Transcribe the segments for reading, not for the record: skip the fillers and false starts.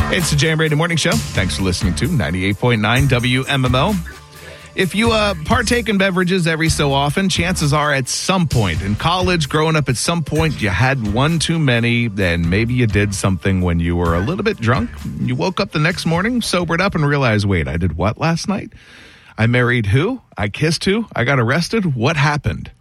It's the Jam Radio Morning Show. Thanks for listening to 98.9 WMMO. If you partake in beverages every so often, chances are at some point in college, growing up, at some point you had one too many, then maybe you did something when you were a little bit drunk. You woke up the next morning, sobered up, and realized, wait, I did what last night? I married who? I kissed who? I got arrested? What happened?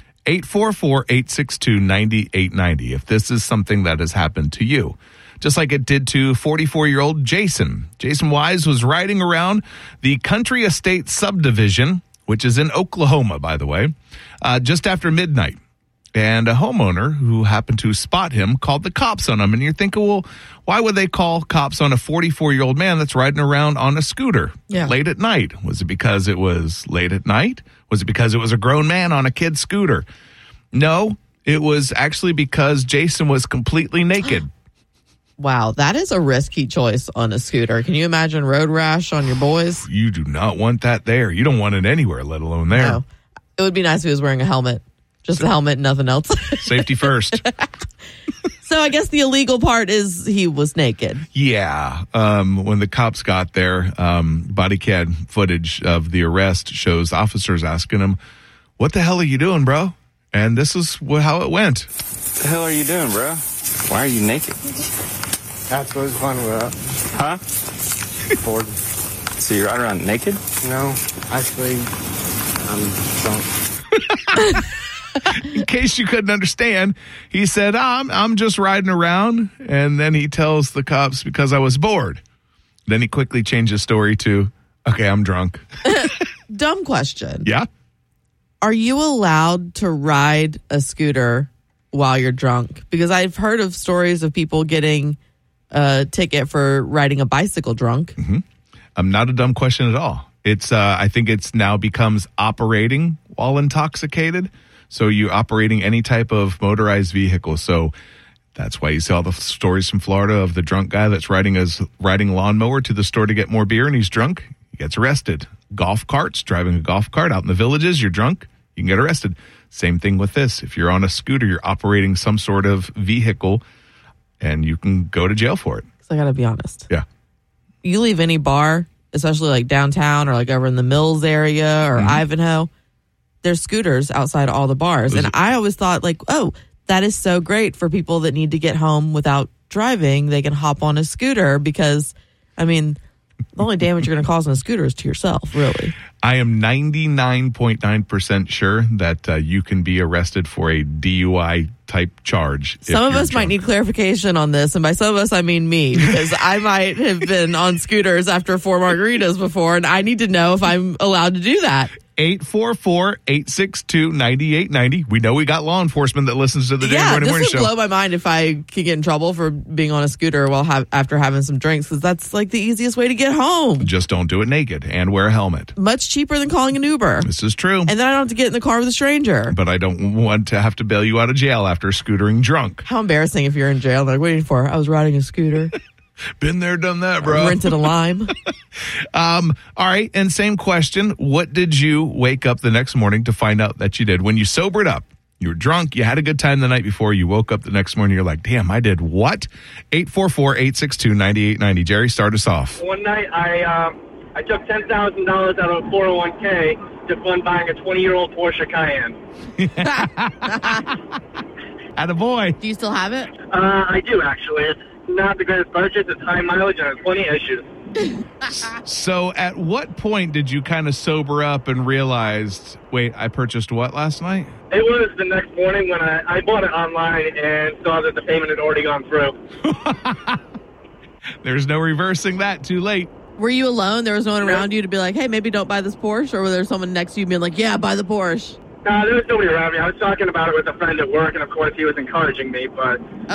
844-862-9890 if this is something that has happened to you. Just like it did to 44-year-old Jason. Jason Wise was riding around the Country Estate subdivision, which is in Oklahoma, by the way, just after midnight. And a homeowner who happened to spot him called the cops on him. And you're thinking, well, why would they call cops on a 44-year-old man that's riding around on a scooter late at night? Was it because it was late at night? Was it because it was a grown man on a kid's scooter? No, it was actually because Jason was completely naked. Wow, that is a risky choice on a scooter. Can you imagine road rash on your boys? You do not want that there. You don't want it anywhere, let alone there. No. It would be nice if he was wearing a helmet. Just a helmet, nothing else. Safety first. So I guess the illegal part is he was naked. Yeah. When the cops got there, body cam footage of the arrest shows officers asking him, "What the hell are you doing, bro?" And this is how it went. What the hell are you doing, bro? Why are you naked? That's what it's fun with. Huh? Bored. So you're right around naked? No, actually, I'm drunk. In case you couldn't understand, he said, I'm just riding around. And then he tells the cops, because I was bored. Then he quickly changed his story to, okay, I'm drunk. Dumb question. Yeah. Are you allowed to ride a scooter while you're drunk? Because I've heard of stories of people getting a ticket for riding a bicycle drunk. Mm-hmm. Not a dumb question at all. It's I think it's now becomes operating while intoxicated. So you're operating any type of motorized vehicle. So that's why you see all the stories from Florida of the drunk guy that's riding a lawnmower to the store to get more beer, and he's drunk. He gets arrested. Golf carts, driving a golf cart out in the villages, you're drunk, you can get arrested. Same thing with this. If you're on a scooter, you're operating some sort of vehicle, and you can go to jail for it. So I got to be honest. Yeah. You leave any bar, especially like downtown or like over in the Mills area or Ivanhoe, there's scooters outside all the bars. And I always thought like, oh, that is so great for people that need to get home without driving. They can hop on a scooter because, I mean, the only damage you're going to cause on a scooter is to yourself, really. I am 99.9% sure that you can be arrested for a DUI type charge. Some of us might need clarification on this. And by some of us, I mean me, because I might have been on scooters after 4 margaritas before, and I need to know if I'm allowed to do that. 844-862-9890. We know we got law enforcement that listens to the Jam Radio Morning Show. This would blow my mind if I could get in trouble for being on a scooter after having some drinks, because that's like the easiest way to get home. Just don't do it naked and wear a helmet. Much cheaper than calling an Uber. This is true. And then I don't have to get in the car with a stranger. But I don't want to have to bail you out of jail after scootering drunk. How embarrassing if you're in jail. Like, waiting for, I was riding a scooter. Been there, done that, bro. Rented a lime. All right, and same question. What did you wake up the next morning to find out that you did? When you sobered up, you were drunk, you had a good time the night before, you woke up the next morning, you're like, damn, I did what? 844-862-9890. Jerry, start us off. One night, I took $10,000 out of a 401k to fund buying a 20-year-old Porsche Cayenne. Attaboy. Do you still have it? I do, actually. It's not the greatest purchase. It's high mileage and has plenty of issues. So at what point did you kind of sober up and realized, wait, I purchased what last night? It was the next morning when I bought it online and saw that the payment had already gone through. There's no reversing that. Too late. Were you alone? There was no one around you to be like, hey, maybe don't buy this Porsche? Or was there someone next to you being like, yeah, buy the Porsche? No, there was nobody around me. I was talking about it with a friend at work, and of course he was encouraging me, but